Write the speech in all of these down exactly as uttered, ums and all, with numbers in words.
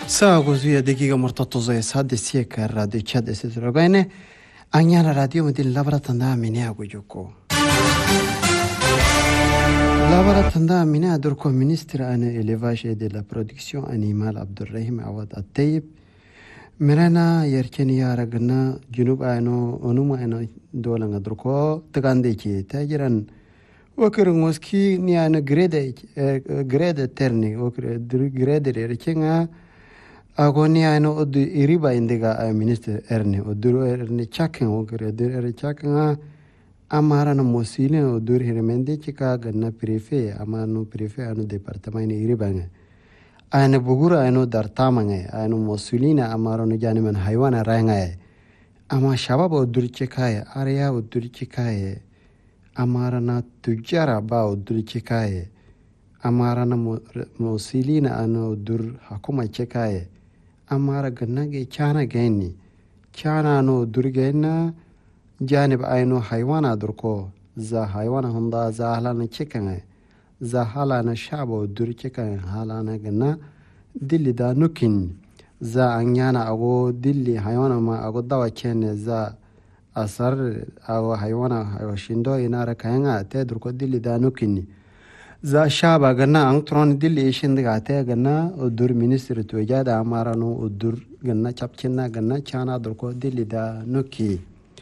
Saa così dakiga martatoza sade sieka radio chat esetrogane anyana radio medin lavratanda mine agujoko lavratanda mine adurko ministre ane élevage et de la production animale Abdurrahim Awad At-Tayyib merana yerkeni yaragna junub ano onuma ano dolanga durko tagande ki tajiran wakir moski ni ana grade grade terni wakir grade rekenga agoni ano odu iriba indiga minister erne odu erne chaken ogre odu erne chaken amara no mosile odu hirmende chika ganna prefe amano prefe ano departement iriba nge ane bugura ano dartama nge ano mosulina amara no jani man haywana ranga ama shabab odu chikaye area odu chikaye amara na tujara ba odu chikaye amara na mosilina ano odu hakuma chikaye amara gannage chana geni chana no durgena janib ayno haywana durko za haywana hunda za halana chikanga za halana shabo dur chikanga halana ganna dilli da nukin za anyana ago dilli haywana ma ago dawa chene za asar ago haywana hayoshindo inara kayanga te durko dilli da nukin za shaba ganna angtron dilli ishindiga te ganna udur ministry to jada amara no udur ganna chapchinna ganna chana durko dilli da nuki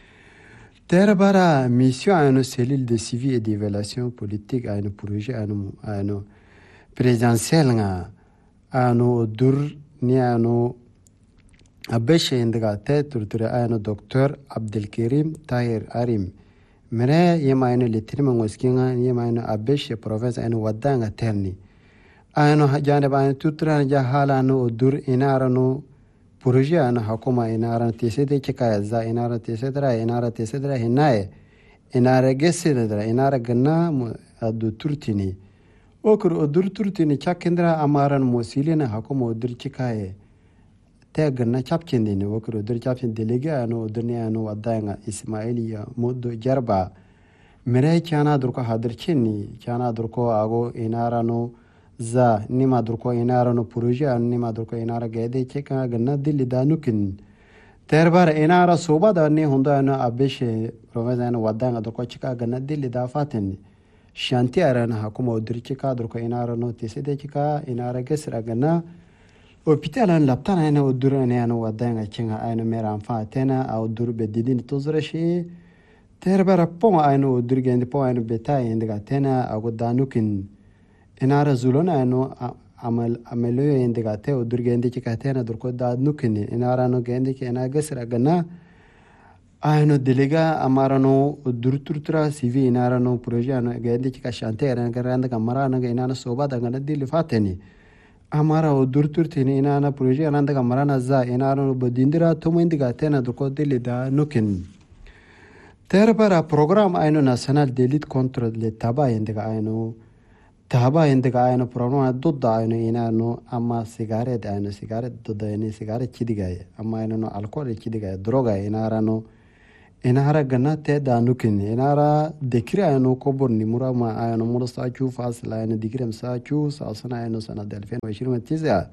terbara mission à une cellule de suivi et d'évaluation politique à un projet à un à un présidentiel nga à un udur ni à un abeshe indiga te turture à un docteur Abdelkarim Tahir Arim mere yema ino litrima ngoskinga yema ino abeshe province ino wadanga terni ano hajane ba ino tutra ja hala no udur inara no projet ana hakuma inara tsede chika za inara tsedra inara tsedra hinaye inara gesedra inara ganna adu turtini okur udur turtini chakendra amaran mosilina hakuma udur chikaye te ganna chapchindini okur udur chapchin delege ano udurni ano wadanga ismailiya muddo jarba mere chana durko hadirchini chana durko ago inara no za nima durko inara no projet an nima durko inara gede cheka ganna dilli danukin terbar inara soba da ne honda no abeshe province wadanga durko cheka ganna dilli da fatin shanti arana hakuma udur cheka durko inara no tisede cheka inara gesra ganna hôpital an laptana ina udur ane ano wadanga chenga ayno meran fa tena au dur bedidin tozrashi terbara pon ayno udur gende pon ayno betay indiga tena ago danukin inara zulona ayno amal amelo indiga te udur gende chika tena durko danukin inara no gende ke ina gasra gana ayno delega amara no udur turtra civi inara no projet ano gende chika chante ran garanda kamara na inana soba daga dili fateni amara udur turtini inana projet ananda kamarana za inana bodindira tomendiga tena durko dili da nukin terbara program ayno national de lutte contre le tabac indiga ayno tabac indiga ayno program dodda ayno inano amma cigarette ayno cigarette dodda ayno cigarette chidigaye amma ayno no alcohol chidigaye droga inara no inara ganna te da nukin inara dekri ayno koborni murama ayno mursa chu fasla ayno dikrem sa chu sasana ayno sana delfen washirma tiza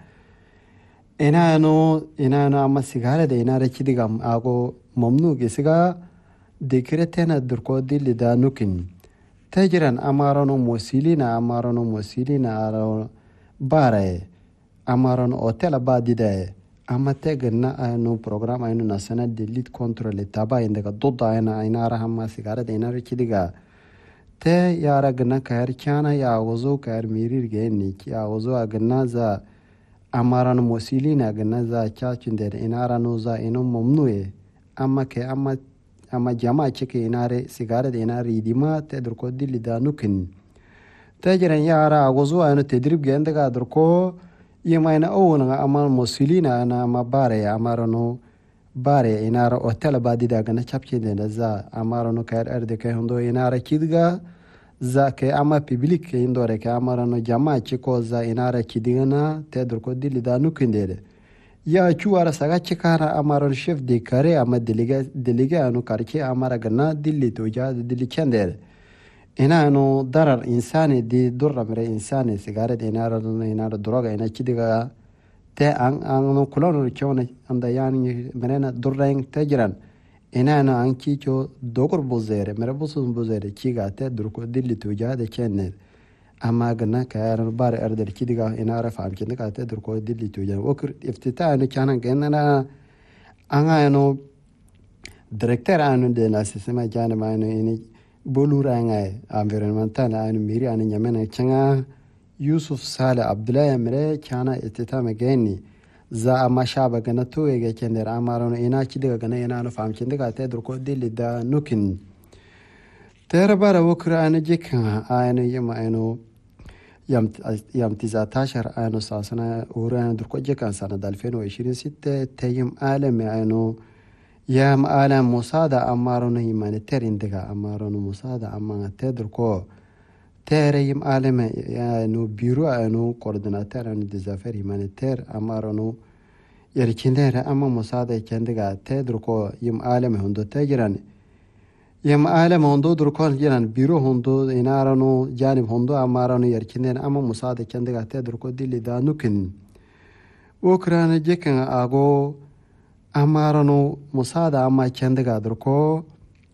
inano inano amma cigarette inara chidiga ago mamnu gesiga dekretena durko dilli da nukin tajiran amarano mosilina amarano mosilina aro bare amarano hotel badide amma tegna ayno program ayno national de lutte contre le tabac indaga dodda ayna inara hamma cigarette inara chidiga te yara gna kayar chana ya wozo kayar mirir geni ya wozo agna za amarano mosilina gna za chachinde inara no za ino mamnuye amma ke amma amma jama'a cike inare cigarette inare idima te durko dilli da nukin tajiran yara wozo ayno tedrib gendaga durko yemaina awna amal mosilina na mabare amarano bare inara hotel badida gana chapchinde za amarano kayar erde ke hondo inara kidga za ke ama public indore ke amarano jama'a ciko za inara kidigana te durko dilli da nukindede ya chuara saga chikara amaron chef de carré ama délégué délégué anu karche amara gana dilli toja dilli chendere ina no darar insani di durra mere insani sigare de inara no inara droga ina chidiga te an an kulon chona anda yani menena durreng te jiran ina na anki cho dogur bozere mere bosun bozere kiga te durko dilli tuja de kenne ama gana kayar bar erder kidiga ina ara fam kinde ka te durko dilli tuja okur iftita ne kana genna anga no directeur anu de la sistema jana ma no ini bolura anga environmental anu miri anu nyamena changa Yusuf Saleh Abdullah Emre kana iftita geni za ama shaba gana to yege kender amarono ina kidiga gana ina no fam kindiga te durko dilli da nukin tera bara wokra anu jikha anu yama anu yam yam تسعتاشر anu sasana ura durko jikha sana ألفين وعشرين ستة tayim alame anu yam alam musada amarono humanitarian indiga amarono musada amma te durko tereyim alame anu biro anu coordinateur anu des affaires humanitaires amarono yerkindere amma musada kendiga te durko yim alame hondo tejiran yim alame hondo durko jiran biro hondo inarano janib hondo amarono yerkindere amma musada kendiga te durko dilli da nukin ukrana jekan ago amarono musada amma kendiga durko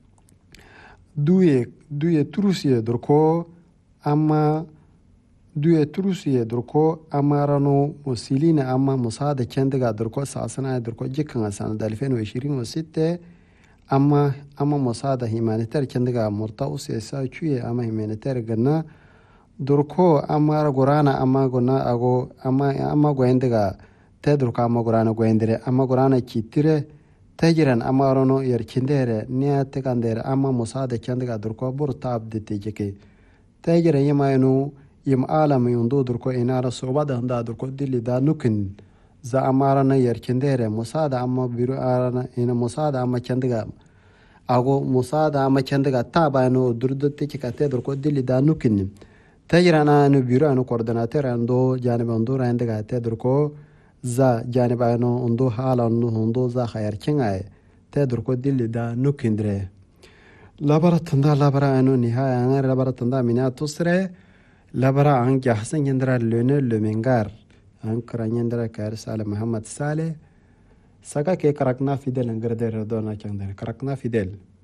duye duye turusiye durko amma duye turusiye durko amarano musilina amma musada kendiga durko sasana durko jikan sana ألفين وعشرين ستة amma amma musada humanitaire kendiga murta usesa chuye amma humanitaire gana durko amma gorana amma gona ago amma amma goendiga te durko amma gorana goendire amma gorana kitire tajiran amarono yerkindere niya tekandere amma musada kendiga durko burta abdite jeke tajiran yamaynu yim alam yundo durko inara sobada handa durko dilli da nukin za amarana yerkindere musada amma biru arana ina musada amma kendiga ago musada amma kendiga tabano durdotte kikate durko dilli da nukin tajirana no biru anu coordinateur ando janib ando randiga te durko za janib anu ando hala ando ando za khayar kinga te durko dilli da nukindre labara tanda labara anu nihaya angar labara tanda mina tusre labara an jahsan yendra lene lemengar an kranyendra kar sale muhammad sale saka ke karakna fidel ngarder dona changder karakna fidel